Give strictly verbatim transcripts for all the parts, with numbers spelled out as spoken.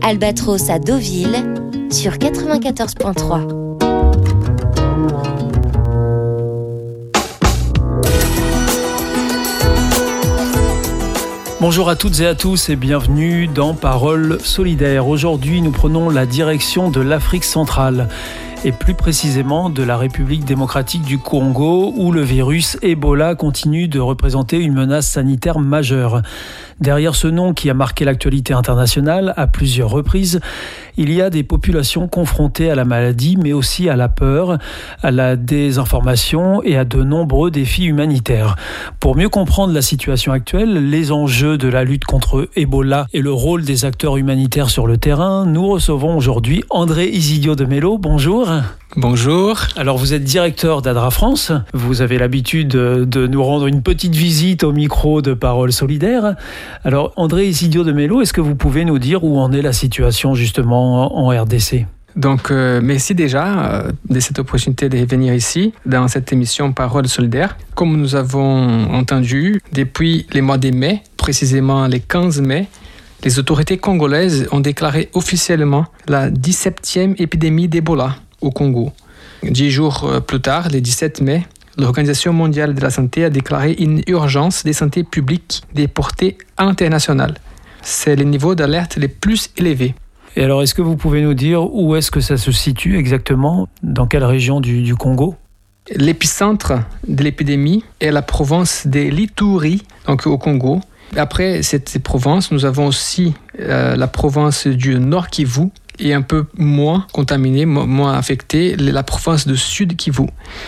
Albatros à Deauville sur quatre-vingt-quatorze virgule trois. Bonjour à toutes et à tous et bienvenue dans Paroles solidaires. Aujourd'hui, nous prenons la direction de l'Afrique centrale et plus précisément de la République démocratique du Congo où le virus Ebola continue de représenter une menace sanitaire majeure. Derrière ce nom qui a marqué l'actualité internationale à plusieurs reprises, il y a des populations confrontées à la maladie, mais aussi à la peur, à la désinformation et à de nombreux défis humanitaires. Pour mieux comprendre la situation actuelle, les enjeux de la lutte contre Ebola et le rôle des acteurs humanitaires sur le terrain, nous recevons aujourd'hui André Isidio de Mello. Bonjour. Bonjour. Alors vous êtes directeur d'ADRA France. Vous avez l'habitude de nous rendre une petite visite au micro de Paroles solidaires. Alors André Isidio de Mello, est-ce que vous pouvez nous dire où en est la situation justement en R D C ? Donc euh, merci déjà euh, de cette opportunité de venir ici dans cette émission Paroles solidaires. Comme nous avons entendu, depuis les mois de mai, précisément le quinze mai, les autorités congolaises ont déclaré officiellement la dix-septième épidémie d'Ebola au Congo. Dix jours plus tard, le dix-sept mai, l'Organisation mondiale de la santé a déclaré une urgence de santé publique de portée internationale. C'est le niveau d'alerte le plus élevé. Et alors, est-ce que vous pouvez nous dire où est-ce que ça se situe exactement ? Dans quelle région du, du Congo ? L'épicentre de l'épidémie est la province de l'Ituri, donc au Congo. Après cette province, nous avons aussi euh, la province du Nord Kivu, et un peu moins contaminée, moins affectée, la province de Sud Kivu.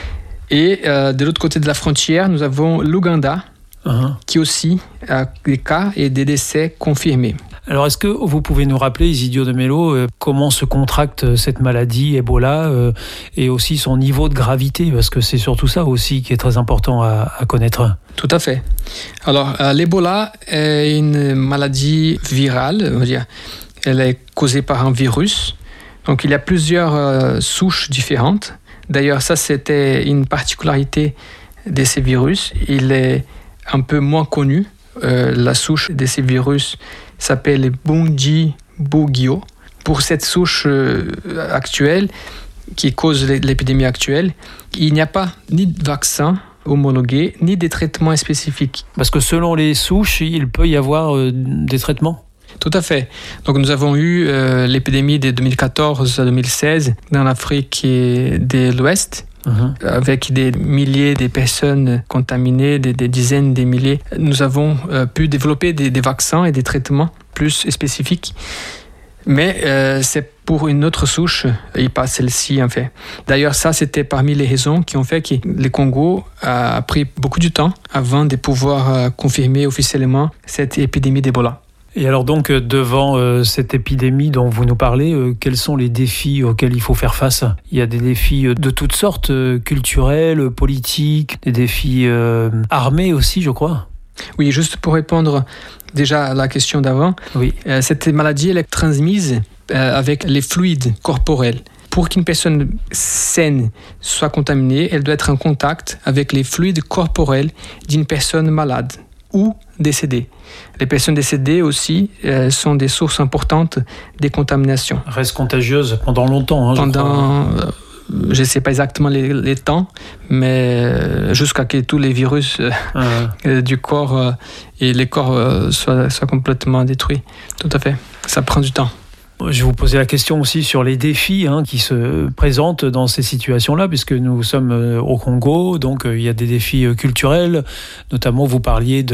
Et euh, de l'autre côté de la frontière, nous avons l'Ouganda, uh-huh. qui aussi a des cas et des décès confirmés. Alors, est-ce que vous pouvez nous rappeler, Isidio de Mello, euh, comment se contracte cette maladie Ebola euh, et aussi son niveau de gravité ? Parce que c'est surtout ça aussi qui est très important à, à connaître. Tout à fait. Alors, euh, l'Ebola est une maladie virale, on va dire. Elle est causée par un virus. Donc, il y a plusieurs euh, souches différentes. D'ailleurs, ça, c'était une particularité de ces virus. Il est un peu moins connu. Euh, la souche de ces virus s'appelle Bundibugyo. Pour cette souche euh, actuelle, qui cause l'épidémie actuelle, il n'y a pas ni de vaccin homologué, ni de traitements spécifiques. Parce que selon les souches, il peut y avoir euh, des traitements ? Tout à fait. Donc nous avons eu euh, l'épidémie de deux mille quatorze à deux mille seize dans l'Afrique de l'Ouest, uh-huh. avec des milliers de personnes contaminées, des, des dizaines de milliers. Nous avons euh, pu développer des, des vaccins et des traitements plus spécifiques. Mais euh, c'est pour une autre souche et pas celle-ci en fait. D'ailleurs, ça c'était parmi les raisons qui ont fait que le Congo a pris beaucoup de temps avant de pouvoir euh, confirmer officiellement cette épidémie d'Ebola. Et alors donc, devant euh, cette épidémie dont vous nous parlez, euh, quels sont les défis auxquels il faut faire face ? Il y a des défis de toutes sortes, euh, culturels, politiques, des défis euh, armés aussi, je crois. Oui, juste pour répondre déjà à la question d'avant, oui. euh, cette maladie elle est transmise euh, avec les fluides corporels. Pour qu'une personne saine soit contaminée, elle doit être en contact avec les fluides corporels d'une personne malade ou décédées. Les personnes décédées aussi euh, sont des sources importantes des contaminations. Restent contagieuses pendant longtemps. Hein, pendant, je euh, je ne sais pas exactement les, les temps, mais euh, jusqu'à ce que tous les virus euh, ah. euh, du corps euh, et les corps euh, soient, soient complètement détruits. Tout à fait. Ça prend du temps. Je vais vous poser la question aussi sur les défis hein, qui se présentent dans ces situations-là, puisque nous sommes au Congo, donc euh, il y a des défis culturels, notamment vous parliez de